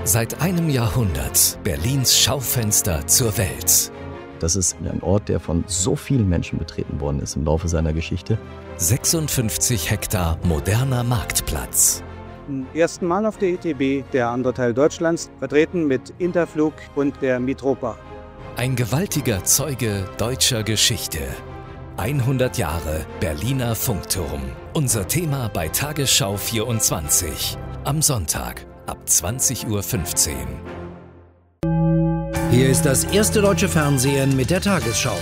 Seit einem Jahrhundert Berlins Schaufenster zur Welt. Das ist ein Ort, der von so vielen Menschen betreten worden ist im Laufe seiner Geschichte. 56 Hektar moderner Marktplatz. Zum ersten Mal auf der ITB, der andere Teil Deutschlands, vertreten mit Interflug und der Mitropa. Ein gewaltiger Zeuge deutscher Geschichte. 100 Jahre Berliner Funkturm. Unser Thema bei Tagesschau 24. Am Sonntag ab 20:15 Uhr. Hier ist das erste deutsche Fernsehen mit der Tagesschau.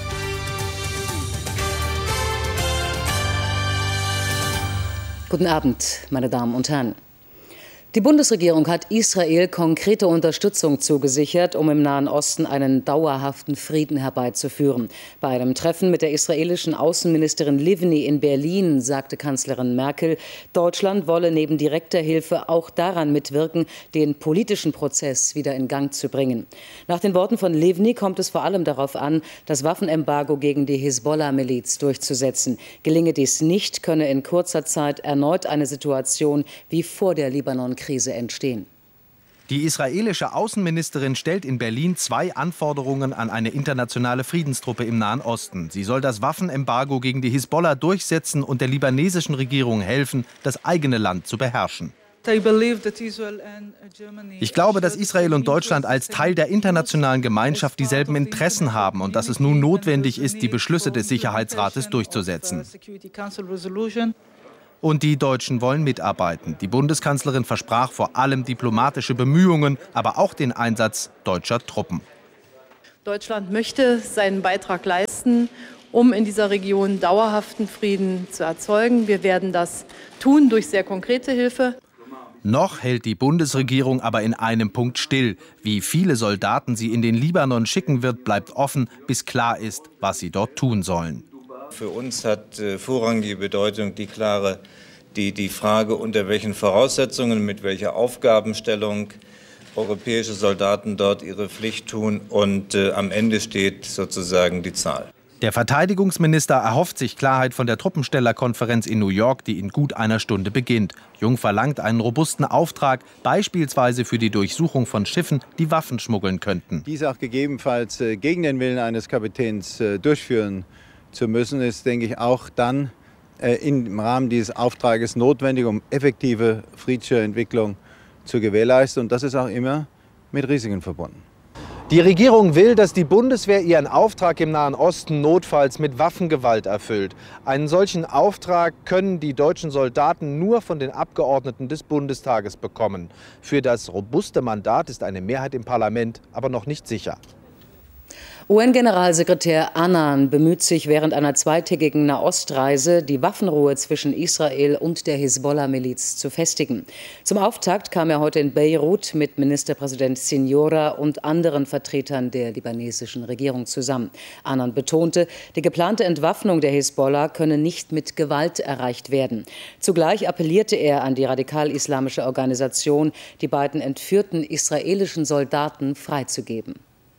Guten Abend, meine Damen und Herren. Die Bundesregierung hat Israel konkrete Unterstützung zugesichert, um im Nahen Osten einen dauerhaften Frieden herbeizuführen. Bei einem Treffen mit der israelischen Außenministerin Livni in Berlin sagte Kanzlerin Merkel, Deutschland wolle neben direkter Hilfe auch daran mitwirken, den politischen Prozess wieder in Gang zu bringen. Nach den Worten von Livni kommt es vor allem darauf an, das Waffenembargo gegen die Hisbollah-Miliz durchzusetzen. Gelinge dies nicht, könne in kurzer Zeit erneut eine Situation wie vor der Libanon-Krise entstehen. Die israelische Außenministerin stellt in Berlin 2 Anforderungen an eine internationale Friedenstruppe im Nahen Osten. Sie soll das Waffenembargo gegen die Hisbollah durchsetzen und der libanesischen Regierung helfen, das eigene Land zu beherrschen. Ich glaube, dass Israel und Deutschland als Teil der internationalen Gemeinschaft dieselben Interessen haben und dass es nun notwendig ist, die Beschlüsse des Sicherheitsrates durchzusetzen. Und die Deutschen wollen mitarbeiten. Die Bundeskanzlerin versprach vor allem diplomatische Bemühungen, aber auch den Einsatz deutscher Truppen. Deutschland möchte seinen Beitrag leisten, um in dieser Region dauerhaften Frieden zu erzeugen. Wir werden das tun durch sehr konkrete Hilfe. Noch hält die Bundesregierung aber in einem Punkt still. Wie viele Soldaten sie in den Libanon schicken wird, bleibt offen, bis klar ist, was sie dort tun sollen. Für uns hat vorrangige Bedeutung die Frage, unter welchen Voraussetzungen, mit welcher Aufgabenstellung europäische Soldaten dort ihre Pflicht tun. Und am Ende steht sozusagen die Zahl. Der Verteidigungsminister erhofft sich Klarheit von der Truppenstellerkonferenz in New York, die in gut einer Stunde beginnt. Jung verlangt einen robusten Auftrag, beispielsweise für die Durchsuchung von Schiffen, die Waffen schmuggeln könnten. Dies auch gegebenenfalls gegen den Willen eines Kapitäns durchführen zu müssen, ist, denke ich, auch dann im Rahmen dieses Auftrages notwendig, um effektive friedliche Entwicklung zu gewährleisten. Und das ist auch immer mit Risiken verbunden. Die Regierung will, dass die Bundeswehr ihren Auftrag im Nahen Osten notfalls mit Waffengewalt erfüllt. Einen solchen Auftrag können die deutschen Soldaten nur von den Abgeordneten des Bundestages bekommen. Für das robuste Mandat ist eine Mehrheit im Parlament aber noch nicht sicher. UN-Generalsekretär Annan bemüht sich während einer zweitägigen Nahostreise, die Waffenruhe zwischen Israel und der Hisbollah-Miliz zu festigen. Zum Auftakt kam er heute in Beirut mit Ministerpräsident Siniora und anderen Vertretern der libanesischen Regierung zusammen. Annan betonte, die geplante Entwaffnung der Hisbollah könne nicht mit Gewalt erreicht werden. Zugleich appellierte er an die radikal-islamische Organisation, die beiden entführten israelischen Soldaten freizugeben.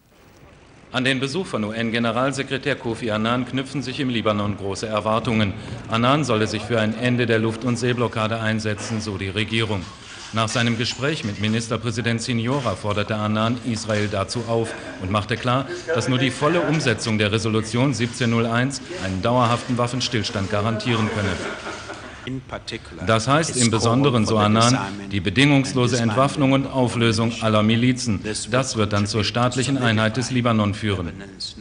An den Besuch von UN-Generalsekretär Kofi Annan knüpfen sich im Libanon große Erwartungen. Annan solle sich für ein Ende der Luft- und Seeblockade einsetzen, so die Regierung. Nach seinem Gespräch mit Ministerpräsident Siniora forderte Annan Israel dazu auf und machte klar, dass nur die volle Umsetzung der Resolution 1701 einen dauerhaften Waffenstillstand garantieren könne. Das heißt im Besonderen, so Annan, die bedingungslose Entwaffnung und Auflösung aller Milizen. Das wird dann zur staatlichen Einheit des Libanon führen.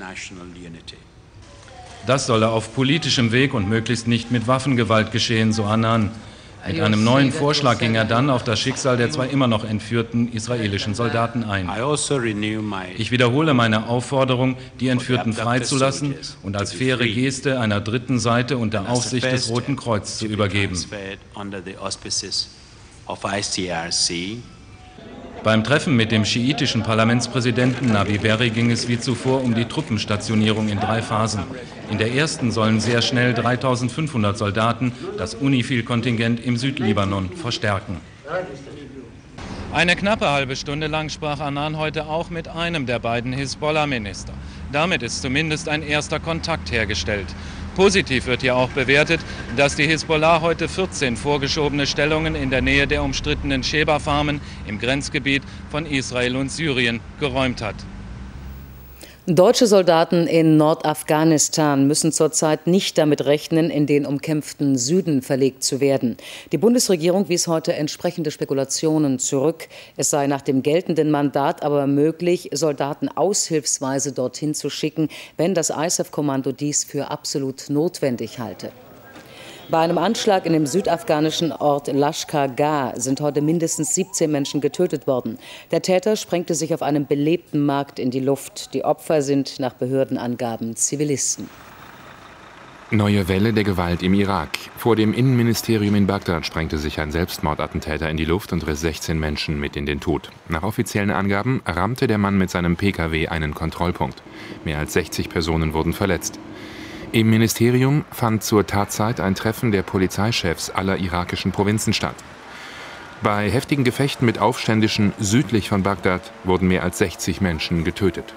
Das solle auf politischem Weg und möglichst nicht mit Waffengewalt geschehen, so Annan. Mit einem neuen Vorschlag ging er dann auf das Schicksal der 2 immer noch entführten israelischen Soldaten ein. Ich wiederhole meine Aufforderung, die Entführten freizulassen und als faire Geste einer dritten Seite unter Aufsicht des Roten Kreuz zu übergeben. Beim Treffen mit dem schiitischen Parlamentspräsidenten Nabi Berri ging es wie zuvor um die Truppenstationierung in 3 Phasen. In der ersten sollen sehr schnell 3.500 Soldaten das UNIFIL-Kontingent im Südlibanon verstärken. Eine knappe halbe Stunde lang sprach Annan heute auch mit einem der beiden Hisbollah-Minister. Damit ist zumindest ein erster Kontakt hergestellt. Positiv wird hier auch bewertet, dass die Hisbollah heute 14 vorgeschobene Stellungen in der Nähe der umstrittenen Sheba-Farmen im Grenzgebiet von Israel und Syrien geräumt hat. Deutsche Soldaten in Nordafghanistan müssen zurzeit nicht damit rechnen, in den umkämpften Süden verlegt zu werden. Die Bundesregierung wies heute entsprechende Spekulationen zurück. Es sei nach dem geltenden Mandat aber möglich, Soldaten aushilfsweise dorthin zu schicken, wenn das ISAF-Kommando dies für absolut notwendig halte. Bei einem Anschlag in dem südafghanischen Ort Lashkar Gah sind heute mindestens 17 Menschen getötet worden. Der Täter sprengte sich auf einem belebten Markt in die Luft. Die Opfer sind nach Behördenangaben Zivilisten. Neue Welle der Gewalt im Irak. Vor dem Innenministerium in Bagdad sprengte sich ein Selbstmordattentäter in die Luft und riss 16 Menschen mit in den Tod. Nach offiziellen Angaben rammte der Mann mit seinem PKW einen Kontrollpunkt. Mehr als 60 Personen wurden verletzt. Im Ministerium fand zur Tatzeit ein Treffen der Polizeichefs aller irakischen Provinzen statt. Bei heftigen Gefechten mit Aufständischen südlich von Bagdad wurden mehr als 60 Menschen getötet.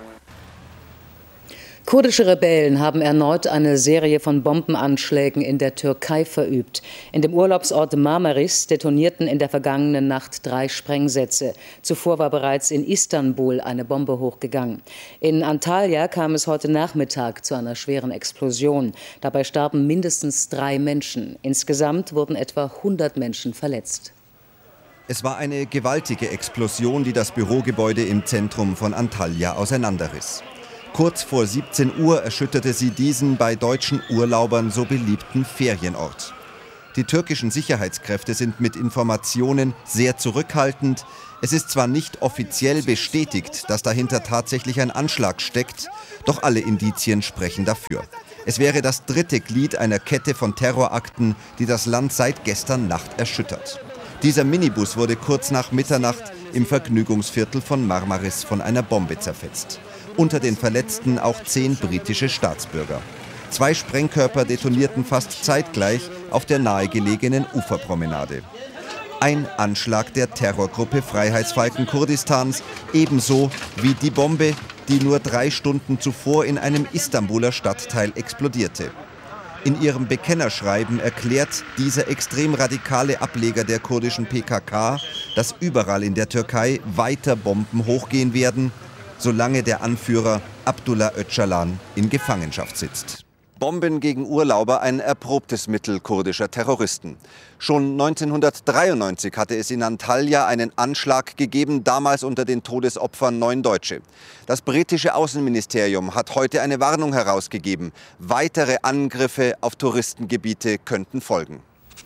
Kurdische Rebellen haben erneut eine Serie von Bombenanschlägen in der Türkei verübt. In dem Urlaubsort Marmaris detonierten in der vergangenen Nacht 3 Sprengsätze. Zuvor war bereits in Istanbul eine Bombe hochgegangen. In Antalya kam es heute Nachmittag zu einer schweren Explosion. Dabei starben mindestens 3 Menschen. Insgesamt wurden etwa 100 Menschen verletzt. Es war eine gewaltige Explosion, die das Bürogebäude im Zentrum von Antalya auseinanderriss. Kurz vor 17 Uhr erschütterte sie diesen bei deutschen Urlaubern so beliebten Ferienort. Die türkischen Sicherheitskräfte sind mit Informationen sehr zurückhaltend. Es ist zwar nicht offiziell bestätigt, dass dahinter tatsächlich ein Anschlag steckt, doch alle Indizien sprechen dafür. Es wäre das 3. Glied einer Kette von Terrorakten, die das Land seit gestern Nacht erschüttert. Dieser Minibus wurde kurz nach Mitternacht im Vergnügungsviertel von Marmaris von einer Bombe zerfetzt. Unter den Verletzten auch 10 britische Staatsbürger. 2 Sprengkörper detonierten fast zeitgleich auf der nahegelegenen Uferpromenade. Ein Anschlag der Terrorgruppe Freiheitsfalken Kurdistans, ebenso wie die Bombe, die nur 3 Stunden zuvor in einem Istanbuler Stadtteil explodierte. In ihrem Bekennerschreiben erklärt dieser extrem radikale Ableger der kurdischen PKK, dass überall in der Türkei weiter Bomben hochgehen werden, solange der Anführer Abdullah Öcalan in Gefangenschaft sitzt. Bomben gegen Urlauber, ein erprobtes Mittel kurdischer Terroristen. Schon 1993 hatte es in Antalya einen Anschlag gegeben, damals unter den Todesopfern 9 Deutsche. Das britische Außenministerium hat heute eine Warnung herausgegeben. Weitere Angriffe auf Touristengebiete könnten folgen.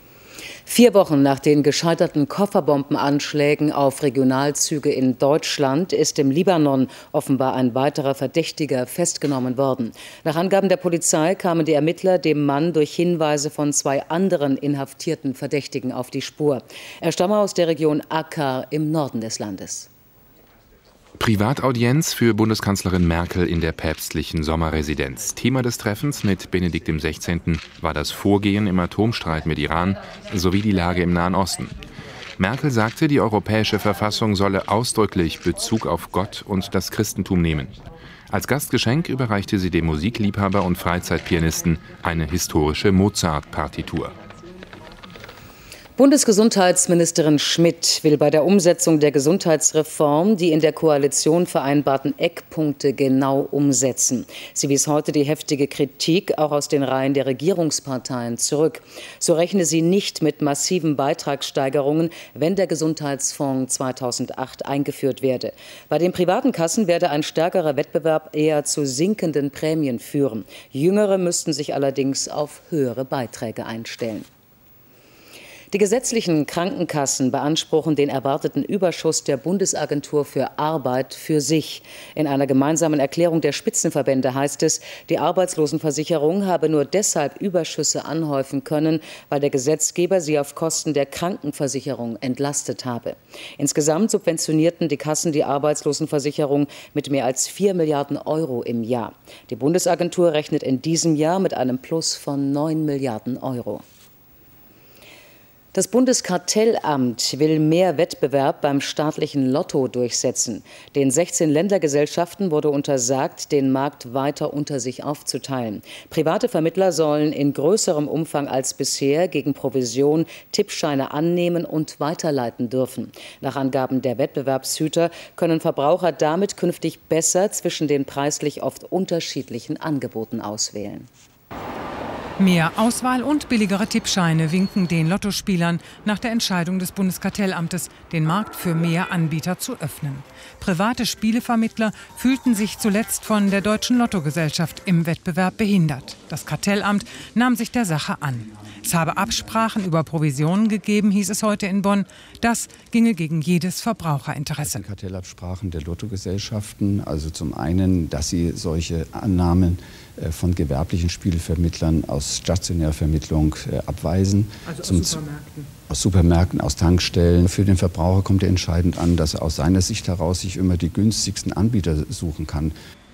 4 Wochen nach den gescheiterten Kofferbombenanschlägen auf Regionalzüge in Deutschland ist im Libanon offenbar ein weiterer Verdächtiger festgenommen worden. Nach Angaben der Polizei kamen die Ermittler dem Mann durch Hinweise von 2 anderen inhaftierten Verdächtigen auf die Spur. Er stamme aus der Region Akkar im Norden des Landes. Privataudienz für Bundeskanzlerin Merkel in der päpstlichen Sommerresidenz. Thema des Treffens mit Benedikt XVI. War das Vorgehen im Atomstreit mit Iran sowie die Lage im Nahen Osten. Merkel sagte, die europäische Verfassung solle ausdrücklich Bezug auf Gott und das Christentum nehmen. Als Gastgeschenk überreichte sie dem Musikliebhaber und Freizeitpianisten eine historische Mozart-Partitur. Bundesgesundheitsministerin Schmidt will bei der Umsetzung der Gesundheitsreform die in der Koalition vereinbarten Eckpunkte genau umsetzen. Sie wies heute die heftige Kritik auch aus den Reihen der Regierungsparteien zurück. So rechne sie nicht mit massiven Beitragssteigerungen, wenn der Gesundheitsfonds 2008 eingeführt werde. Bei den privaten Kassen werde ein stärkerer Wettbewerb eher zu sinkenden Prämien führen. Jüngere müssten sich allerdings auf höhere Beiträge einstellen. Die gesetzlichen Krankenkassen beanspruchen den erwarteten Überschuss der Bundesagentur für Arbeit für sich. In einer gemeinsamen Erklärung der Spitzenverbände heißt es, die Arbeitslosenversicherung habe nur deshalb Überschüsse anhäufen können, weil der Gesetzgeber sie auf Kosten der Krankenversicherung entlastet habe. Insgesamt subventionierten die Kassen die Arbeitslosenversicherung mit mehr als 4 Milliarden Euro im Jahr. Die Bundesagentur rechnet in diesem Jahr mit einem Plus von 9 Milliarden Euro. Das Bundeskartellamt will mehr Wettbewerb beim staatlichen Lotto durchsetzen. Den 16 Ländergesellschaften wurde untersagt, den Markt weiter unter sich aufzuteilen. Private Vermittler sollen in größerem Umfang als bisher gegen Provision Tippscheine annehmen und weiterleiten dürfen. Nach Angaben der Wettbewerbshüter können Verbraucher damit künftig besser zwischen den preislich oft unterschiedlichen Angeboten auswählen. Mehr Auswahl und billigere Tippscheine winken den Lottospielern nach der Entscheidung des Bundeskartellamtes, den Markt für mehr Anbieter zu öffnen. Private Spielevermittler fühlten sich zuletzt von der Deutschen Lottogesellschaft im Wettbewerb behindert. Das Kartellamt nahm sich der Sache an. Es habe Absprachen über Provisionen gegeben, hieß es heute in Bonn. Das ginge gegen jedes Verbraucherinteresse. Kartellabsprachen der Lottogesellschaften, also zum einen, dass sie solche Annahmen von gewerblichen Spielvermittlern aus stationärer Vermittlung abweisen. Also aus Supermärkten? Aus Supermärkten, aus Tankstellen. Für den Verbraucher kommt er entscheidend an, dass er aus seiner Sicht heraus sich immer die günstigsten Anbieter suchen kann.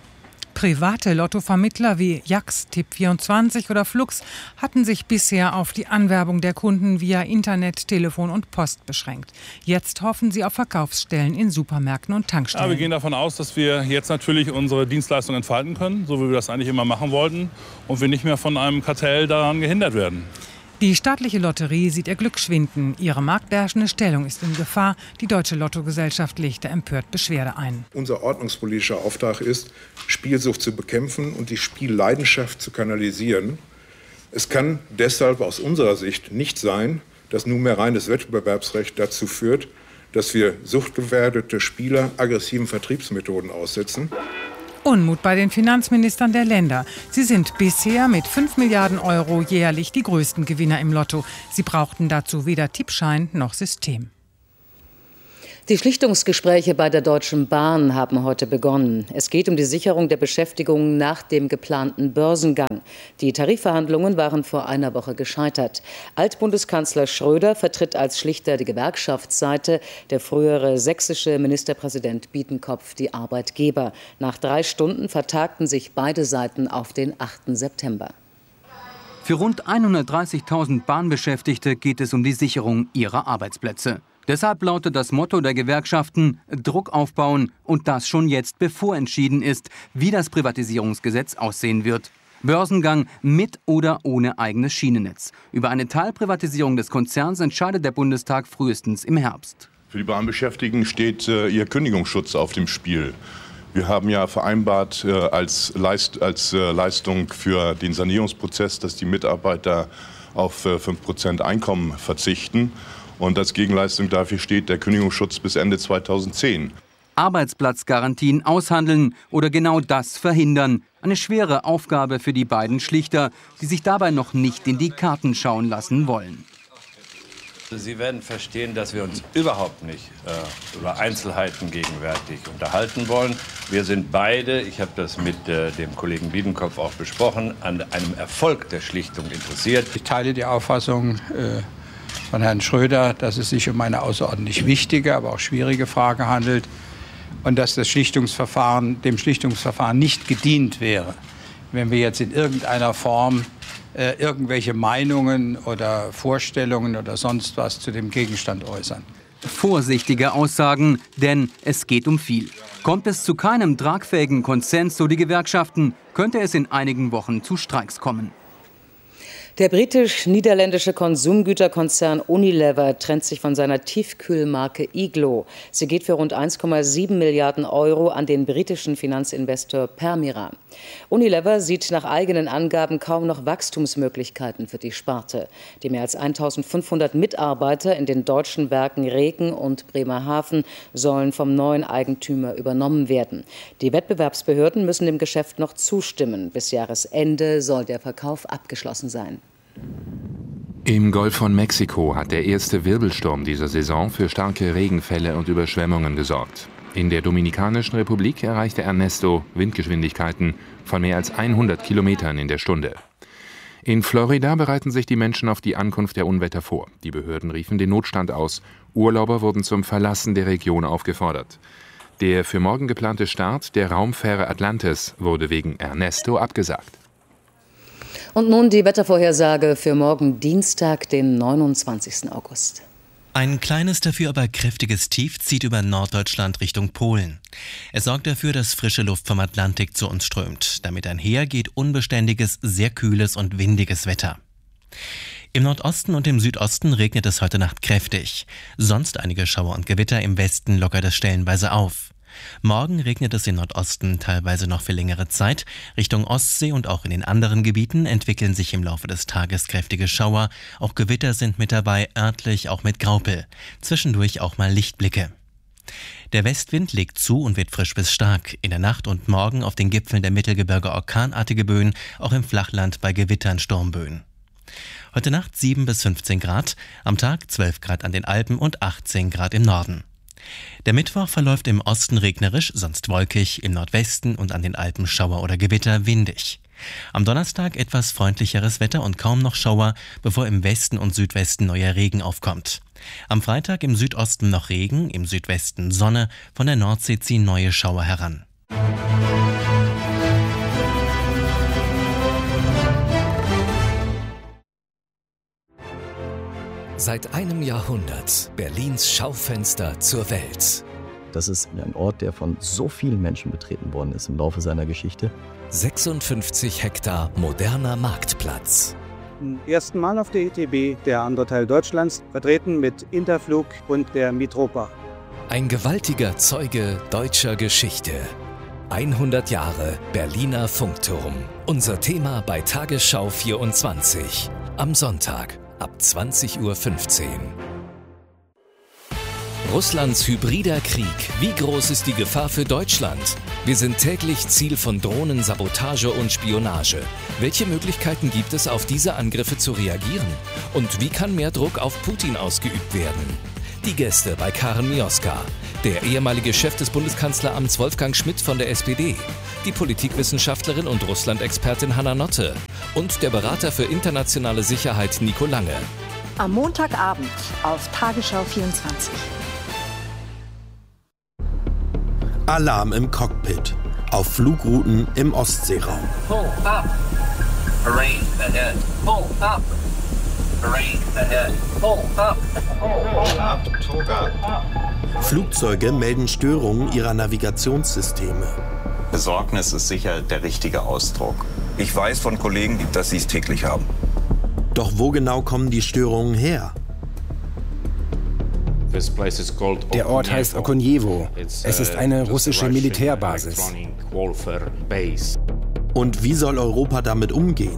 Private Lottovermittler wie Jax, Tipp24 oder Flux hatten sich bisher auf die Anwerbung der Kunden via Internet, Telefon und Post beschränkt. Jetzt hoffen sie auf Verkaufsstellen in Supermärkten und Tankstellen. Ja, wir gehen davon aus, dass wir jetzt natürlich unsere Dienstleistung entfalten können, so wie wir das eigentlich immer machen wollten, und wir nicht mehr von einem Kartell daran gehindert werden. Die staatliche Lotterie sieht ihr Glück schwinden. Ihre marktbeherrschende Stellung ist in Gefahr. Die Deutsche Lottogesellschaft legte empört Beschwerde ein. Unser ordnungspolitischer Auftrag ist, Spielsucht zu bekämpfen und die Spielleidenschaft zu kanalisieren. Es kann deshalb aus unserer Sicht nicht sein, dass nunmehr reines Wettbewerbsrecht dazu führt, dass wir suchtgefährdete Spieler aggressiven Vertriebsmethoden aussetzen. Unmut bei den Finanzministern der Länder. Sie sind bisher mit 5 Milliarden Euro jährlich die größten Gewinner im Lotto. Sie brauchten dazu weder Tippschein noch System. Die Schlichtungsgespräche bei der Deutschen Bahn haben heute begonnen. Es geht um die Sicherung der Beschäftigung nach dem geplanten Börsengang. Die Tarifverhandlungen waren vor einer Woche gescheitert. Altbundeskanzler Schröder vertritt als Schlichter die Gewerkschaftsseite, der frühere sächsische Ministerpräsident Biedenkopf die Arbeitgeber. Nach 3 Stunden vertagten sich beide Seiten auf den 8. September. Für rund 130.000 Bahnbeschäftigte geht es um die Sicherung ihrer Arbeitsplätze. Deshalb lautet das Motto der Gewerkschaften: Druck aufbauen, und das schon jetzt, bevor entschieden ist, wie das Privatisierungsgesetz aussehen wird. Börsengang mit oder ohne eigenes Schienennetz. Über eine Teilprivatisierung des Konzerns entscheidet der Bundestag frühestens im Herbst. Für die Bahnbeschäftigten steht ihr Kündigungsschutz auf dem Spiel. Wir haben ja vereinbart als Leistung für den Sanierungsprozess, dass die Mitarbeiter auf 5% Einkommen verzichten. Und als Gegenleistung dafür steht der Kündigungsschutz bis Ende 2010. Arbeitsplatzgarantien aushandeln oder genau das verhindern. Eine schwere Aufgabe für die beiden Schlichter, die sich dabei noch nicht in die Karten schauen lassen wollen. Sie werden verstehen, dass wir uns überhaupt nicht über Einzelheiten gegenwärtig unterhalten wollen. Wir sind beide, ich habe das mit dem Kollegen Biedenkopf auch besprochen, an einem Erfolg der Schlichtung interessiert. Ich teile die Auffassung von Herrn Schröder, dass es sich um eine außerordentlich wichtige, aber auch schwierige Frage handelt und dass dem Schlichtungsverfahren nicht gedient wäre, wenn wir jetzt in irgendeiner Form irgendwelche Meinungen oder Vorstellungen oder sonst was zu dem Gegenstand äußern. Vorsichtige Aussagen, denn es geht um viel. Kommt es zu keinem tragfähigen Konsens, so die Gewerkschaften, könnte es in einigen Wochen zu Streiks kommen. Der britisch-niederländische Konsumgüterkonzern Unilever trennt sich von seiner Tiefkühlmarke Iglo. Sie geht für rund 1,7 Milliarden Euro an den britischen Finanzinvestor Permira. Unilever sieht nach eigenen Angaben kaum noch Wachstumsmöglichkeiten für die Sparte. Die mehr als 1.500 Mitarbeiter in den deutschen Werken Reken und Bremerhaven sollen vom neuen Eigentümer übernommen werden. Die Wettbewerbsbehörden müssen dem Geschäft noch zustimmen. Bis Jahresende soll der Verkauf abgeschlossen sein. Im Golf von Mexiko hat der erste Wirbelsturm dieser Saison für starke Regenfälle und Überschwemmungen gesorgt. In der Dominikanischen Republik erreichte Ernesto Windgeschwindigkeiten von mehr als 100 Kilometern in der Stunde. In Florida bereiten sich die Menschen auf die Ankunft der Unwetter vor. Die Behörden riefen den Notstand aus. Urlauber wurden zum Verlassen der Region aufgefordert. Der für morgen geplante Start der Raumfähre Atlantis wurde wegen Ernesto abgesagt. Und nun die Wettervorhersage für morgen Dienstag, den 29. August. Ein kleines, dafür aber kräftiges Tief zieht über Norddeutschland Richtung Polen. Es sorgt dafür, dass frische Luft vom Atlantik zu uns strömt. Damit einher geht unbeständiges, sehr kühles und windiges Wetter. Im Nordosten und im Südosten regnet es heute Nacht kräftig. Sonst einige Schauer und Gewitter, im Westen lockert es stellenweise auf. Morgen regnet es im Nordosten teilweise noch für längere Zeit. Richtung Ostsee und auch in den anderen Gebieten entwickeln sich im Laufe des Tages kräftige Schauer. Auch Gewitter sind mit dabei, örtlich auch mit Graupel. Zwischendurch auch mal Lichtblicke. Der Westwind legt zu und wird frisch bis stark. In der Nacht und morgen auf den Gipfeln der Mittelgebirge orkanartige Böen, auch im Flachland bei Gewittern Sturmböen. Heute Nacht 7 bis 15 Grad, am Tag 12 Grad an den Alpen und 18 Grad im Norden. Der Mittwoch verläuft im Osten regnerisch, sonst wolkig, im Nordwesten und an den Alpen Schauer oder Gewitter windig. Am Donnerstag etwas freundlicheres Wetter und kaum noch Schauer, bevor im Westen und Südwesten neuer Regen aufkommt. Am Freitag im Südosten noch Regen, im Südwesten Sonne, von der Nordsee ziehen neue Schauer heran. Seit einem Jahrhundert Berlins Schaufenster zur Welt. Das ist ein Ort, der von so vielen Menschen betreten worden ist im Laufe seiner Geschichte. 56 Hektar moderner Marktplatz. Zum ersten Mal auf der ITB, der andere Teil Deutschlands, vertreten mit Interflug und der Mitropa. Ein gewaltiger Zeuge deutscher Geschichte. 100 Jahre Berliner Funkturm. Unser Thema bei Tagesschau 24 am Sonntag ab 20:15 Uhr. Russlands hybrider Krieg. Wie groß ist die Gefahr für Deutschland? Wir sind täglich Ziel von Drohnen, Sabotage und Spionage. Welche Möglichkeiten gibt es, auf diese Angriffe zu reagieren? Und wie kann mehr Druck auf Putin ausgeübt werden? Die Gäste bei Karen Mioska. Der ehemalige Chef des Bundeskanzleramts Wolfgang Schmidt von der SPD. Die Politikwissenschaftlerin und Russland-Expertin Hanna Notte. Und der Berater für internationale Sicherheit Nico Lange. Am Montagabend auf Tagesschau 24. Alarm im Cockpit. Auf Flugrouten im Ostseeraum. Pull up. Arrange ahead. Pull up. Arrange ahead. Pull up. Pull up. Pull up. Flugzeuge melden Störungen ihrer Navigationssysteme. Besorgnis ist sicher der richtige Ausdruck. Ich weiß von Kollegen, dass sie es täglich haben. Doch wo genau kommen die Störungen her? Der Ort heißt Okonjewo. Es ist eine russische Militärbasis. Und wie soll Europa damit umgehen?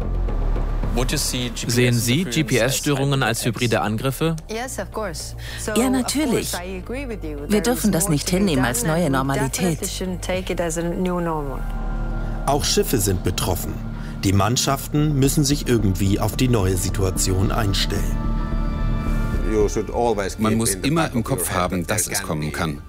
Sehen Sie GPS-Störungen als hybride Angriffe? Ja, natürlich. Wir dürfen das nicht hinnehmen als neue Normalität. Auch Schiffe sind betroffen. Die Mannschaften müssen sich irgendwie auf die neue Situation einstellen. Man muss immer im Kopf haben, dass es kommen kann.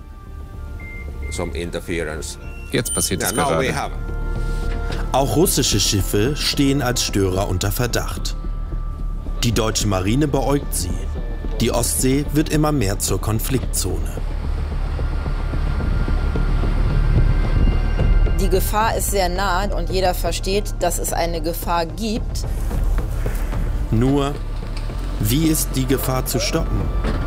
Jetzt passiert es gerade. Auch russische Schiffe stehen als Störer unter Verdacht. Die deutsche Marine beäugt sie. Die Ostsee wird immer mehr zur Konfliktzone. Die Gefahr ist sehr nah und jeder versteht, dass es eine Gefahr gibt. Nur, wie ist die Gefahr zu stoppen?